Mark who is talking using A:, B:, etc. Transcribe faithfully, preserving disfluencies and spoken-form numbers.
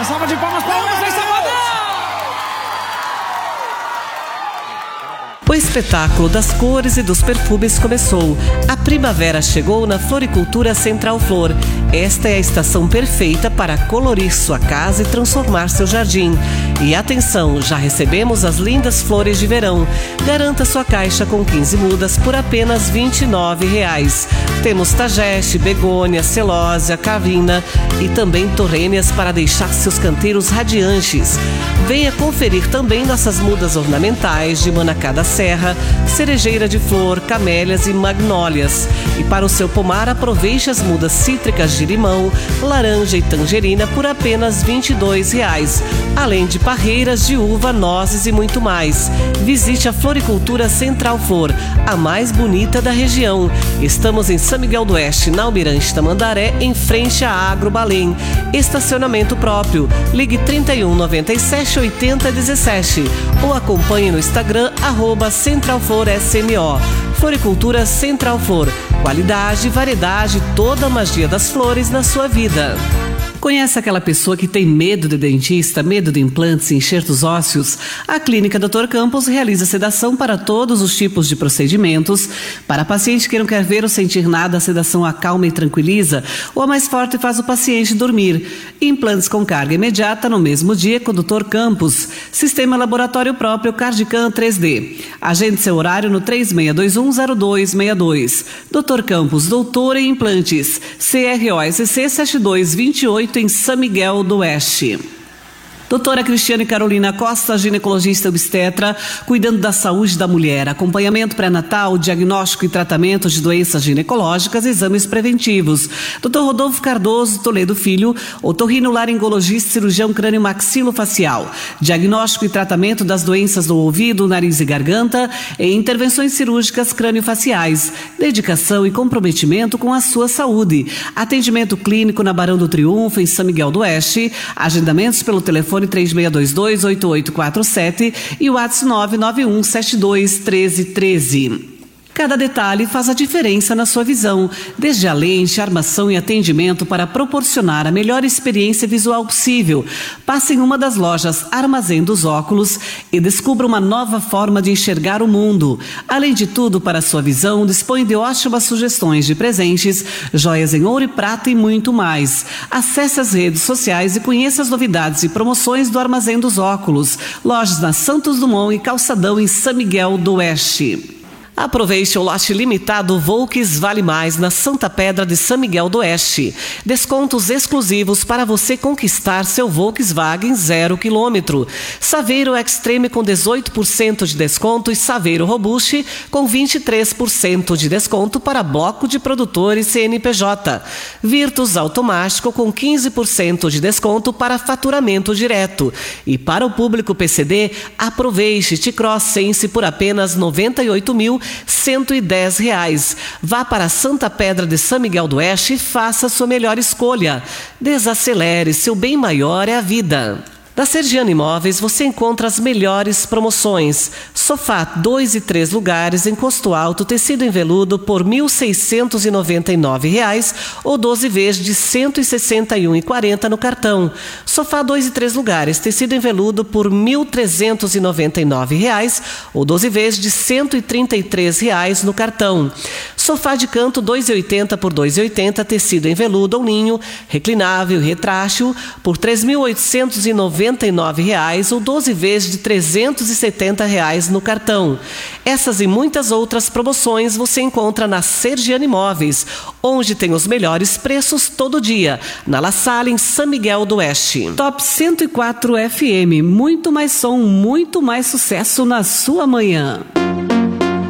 A: salva de palmas para o Wesley Safadão!
B: O espetáculo das cores e dos perfumes começou. A primavera chegou na Floricultura Central Flor. Esta é a estação perfeita para colorir sua casa e transformar seu jardim. E atenção, já recebemos as lindas flores de verão. Garanta sua caixa com quinze mudas por apenas vinte e nove reais. Temos tageste, begônia, celósia, cavina e também torrênias para deixar seus canteiros radiantes. Venha conferir também nossas mudas ornamentais de manacá da serra, cerejeira de flor, camélias e magnólias. E para o seu pomar, aproveite as mudas cítricas de limão, laranja e tangerina por apenas vinte e dois reais. Além de parreiras de uva, nozes e muito mais. Visite a Floricultura Central Flor, a mais bonita da região. Estamos em São Miguel do Oeste, na Almirante Tamandaré, em frente à Agro Balém. Estacionamento próprio. Ligue trinta e um, noventa e sete, oitenta, dezessete ou acompanhe no Instagram, arroba Central Flor S M O. Floricultura Central Flor. Qualidade, variedade, toda a magia das flores na sua vida. Conhece aquela pessoa que tem medo de dentista, medo de implantes e enxertos ósseos? A Clínica doutor Campos realiza sedação para todos os tipos de procedimentos. Para paciente que não quer ver ou sentir nada, a sedação acalma e tranquiliza, ou a mais forte faz o paciente dormir. Implantes com carga imediata no mesmo dia com o doutor Campos. Sistema laboratório próprio Cardican três D. Agende seu horário no três seis dois um, zero dois seis dois. doutor Campos, doutor em implantes. C R O S C sete dois dois oito em São Miguel do Oeste. Doutora Cristiane Carolina Costa, ginecologista obstetra, cuidando da saúde da mulher, acompanhamento pré-natal, diagnóstico e tratamento de doenças ginecológicas, exames preventivos. doutor Rodolfo Cardoso Toledo Filho, otorrinolaringologista, cirurgião crânio-maxilofacial, diagnóstico e tratamento das doenças do ouvido, nariz e garganta e intervenções cirúrgicas crânio-faciais, dedicação e comprometimento com a sua saúde. Atendimento clínico na Barão do Triunfo, em São Miguel do Oeste, agendamentos pelo telefone três seis dois dois, oito oito quatro sete e o WhatsApp nove nove um sete dois um três um três. Cada detalhe faz a diferença na sua visão, desde a lente, armação e atendimento para proporcionar a melhor experiência visual possível. Passe em uma das lojas Armazém dos Óculos e descubra uma nova forma de enxergar o mundo. Além de tudo, para a sua visão, dispõe de ótimas sugestões de presentes, joias em ouro e prata e muito mais. Acesse as redes sociais e conheça as novidades e promoções do Armazém dos Óculos. Lojas na Santos Dumont e Calçadão, em São Miguel do Oeste. Aproveite o lote limitado Volks Vale Mais na Santa Pedra de São Miguel do Oeste. Descontos exclusivos para você conquistar seu Volkswagen zero quilômetro. Saveiro Extreme com dezoito por cento de desconto e Saveiro Robuste com vinte e três por cento de desconto para bloco de produtores C N P J. Virtus Automático com quinze por cento de desconto para faturamento direto. E para o público P C D, aproveite T-Cross Sense por apenas noventa e oito mil cento e dez reais. Vá para Santa Pedra de São Miguel do Oeste e faça sua melhor escolha. Desacelere, seu bem maior é a vida. Da Sergiane Imóveis você encontra as melhores promoções. Sofá dois e três lugares, encosto alto, tecido em veludo por mil seiscentos e noventa e nove reais ou doze vezes de cento e sessenta e um reais e quarenta centavos no cartão. Sofá dois e três lugares, tecido em veludo por mil trezentos e noventa e nove reais ou doze vezes de cento e trinta e três reais no cartão. Sofá de canto dois e oitenta por dois e oitenta, tecido em veludo ou ninho, reclinável e retrátil por três mil oitocentos e noventa e nove reais ou doze vezes de trezentos e setenta reais no cartão. Essas e muitas outras promoções você encontra na Sergiane Imóveis, onde tem os melhores preços todo dia, na La Salle, em São Miguel do Oeste. Top cento e quatro F M, muito mais som, muito mais sucesso na sua manhã.